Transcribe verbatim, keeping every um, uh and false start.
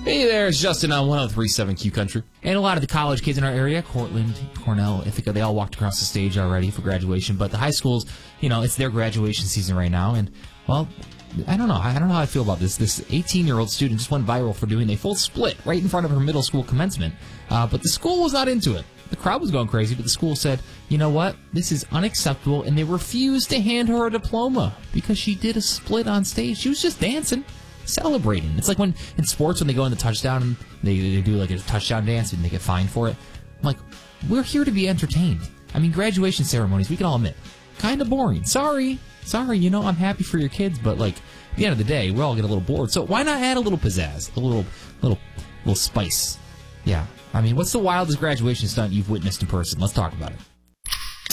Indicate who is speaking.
Speaker 1: Hey there, it's Justin on one oh three point seven Q Country.
Speaker 2: And a lot of the college kids in our area, Cortland, Cornell, Ithaca, they all walked across the stage already for graduation. But the high schools, you know, it's their graduation season right now. And, well, I don't know. I don't know how I feel about this. This eighteen-year-old student just went viral for doing a full split right in front of her middle school commencement. Uh, but the school was not into it. The crowd was going crazy, but the school said, you know what? This is unacceptable. And they refused to hand her a diploma because she did a split on stage. She was just dancing. Celebrating. It's like when in sports when they go in the touchdown and they, they do like a touchdown dance and they get fined for it. I'm like, we're here to be entertained. I mean, graduation ceremonies, we can all admit, kind of boring. Sorry. Sorry, you know, I'm happy for your kids, but like at the end of the day, we all get a little bored. So why not add a little pizzazz, a little little little spice? Yeah. I mean, what's the wildest graduation stunt you've witnessed in person? Let's talk about it.